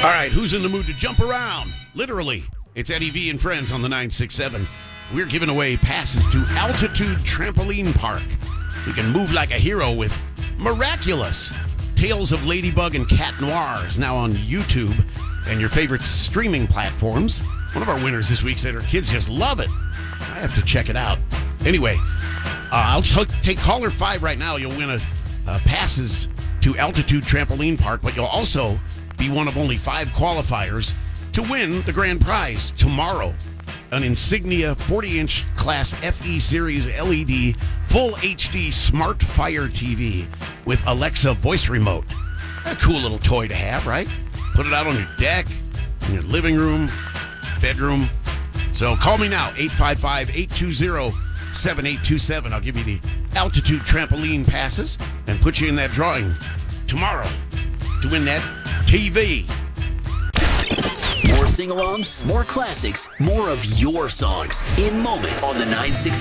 All right, who's in the mood to jump around? Literally, it's Eddie V and friends on the 967. We're giving away passes to Altitude Trampoline Park. You can move like a hero with Miraculous. Tales of Ladybug and Cat Noir is now on YouTube and your favorite streaming platforms. One of our winners this week said her kids just love it. I have to check it out. Anyway, I'll take caller 5 right now. You'll win passes to Altitude Trampoline Park, but you'll also be one of only 5 qualifiers to win the grand prize tomorrow. An Insignia 40-inch Class FE Series LED Full HD Smart Fire TV with Alexa voice remote. A cool little toy to have, right? Put it out on your deck, in your living room, bedroom. So call me now, 855-820-7827. I'll give you the Altitude Trampoline passes and put you in that drawing tomorrow to win that TV. More sing-alongs, more classics, more of your songs in moments on the 960.